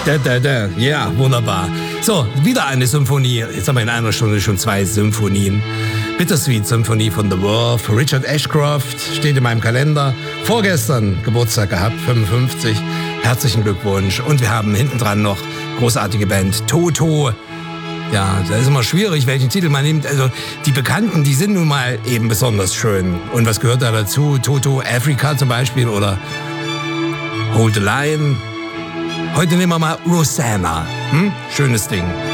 Ja, wunderbar. So, wieder eine Symphonie. Jetzt haben wir in einer Stunde schon 2 Symphonien. Bittersweet Symphonie von The Wall. Für Richard Ashcroft steht in meinem Kalender. Vorgestern Geburtstag gehabt, 55. Herzlichen Glückwunsch. Und wir haben hinten dran noch großartige Band Toto. Ja, da ist immer schwierig, welchen Titel man nimmt. Also die Bekannten, die sind nun mal eben besonders schön. Und was gehört da dazu? Toto Africa zum Beispiel oder Hold the Line. Heute nehmen wir mal Rosanna. Schönes Ding.